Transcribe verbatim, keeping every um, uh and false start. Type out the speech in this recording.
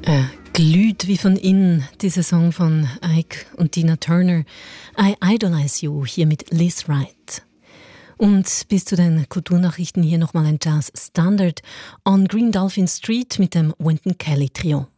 Äh, glüht wie von innen, dieser Song von Ike und Tina Turner. I Idolize You, hier mit Liz Wright. Und bis zu den Kulturnachrichten hier nochmal ein Jazz-Standard on Green Dolphin Street mit dem Wynton Kelly Trio.